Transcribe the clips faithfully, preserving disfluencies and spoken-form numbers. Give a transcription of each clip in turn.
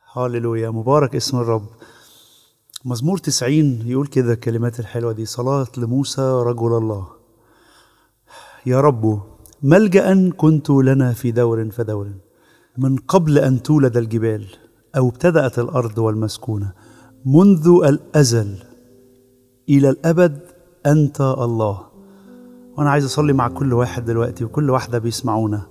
هاليلويا، مبارك اسم الرب. مزمور تسعين يقول كده الكلمات الحلوة دي: صلاة لموسى رجل الله. يا رب ملجأ كنت لنا في دور فدور، من قبل أن تولد الجبال أو ابتدأت الأرض والمسكونة، منذ الأزل إلى الأبد أنت الله. وأنا عايز أصلي مع كل واحد دلوقتي وكل واحدة بيسمعونا.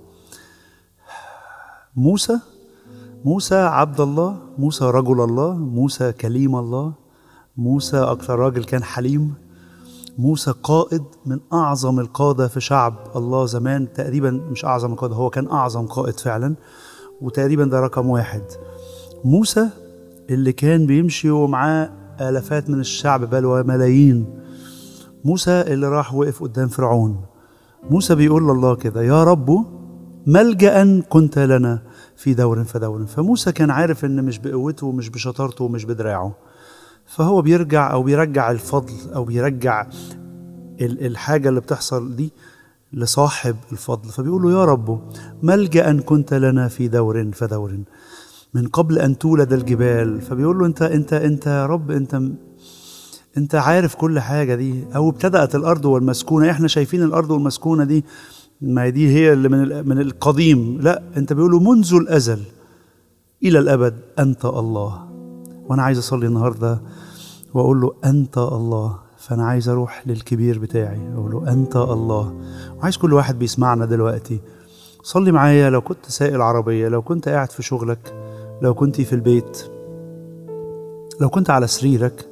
موسى موسى عبد الله، موسى رجل الله، موسى كليم الله، موسى أكثر راجل كان حليم، موسى قائد من أعظم القادة في شعب الله زمان، تقريبا مش أعظم القادة، هو كان أعظم قائد فعلا، وتقريبا ده رقم واحد. موسى اللي كان بيمشي ومعاه آلافات من الشعب بل وملايين. موسى اللي راح وقف قدام فرعون. موسى بيقول لله كده: يا رب ملجأ كنت لنا في دور فدور. فموسى كان عارف ان مش بقوته ومش بشطارته ومش بدراعه، فهو بيرجع او بيرجع الفضل او بيرجع الحاجة اللي بتحصل دي لصاحب الفضل. فبيقول له: يا رب ملجأ كنت لنا في دور فدور، من قبل ان تولد الجبال. فبيقول له: انت انت انت يا رب، انت انت عارف كل حاجة دي. او ابتدأت الارض والمسكونة، احنا شايفين الارض والمسكونة دي، ما دي هي اللي من من القديم. لا، انت بيقولوا منذ الازل الى الابد انت الله. وانا عايز اصلي النهارده واقول له: انت الله. فانا عايز اروح للكبير بتاعي اقول له: انت الله. وعايز كل واحد بيسمعنا دلوقتي صلي معايا. لو كنت سائق العربيه، لو كنت قاعد في شغلك، لو كنت في البيت، لو كنت على سريرك،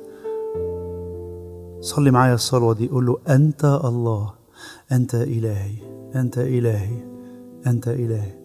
صلي معايا الصلوه دي. قول له: انت الله، انت الهي، أنت إلهي، أنت إلهي.